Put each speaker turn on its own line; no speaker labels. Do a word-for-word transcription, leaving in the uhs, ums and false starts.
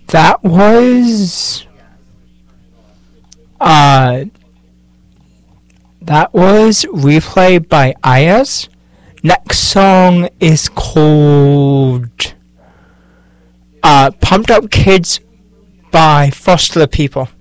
That was uh that was Replay by Ayaz. Next song is called uh Pumped Up Kids by Foster the People.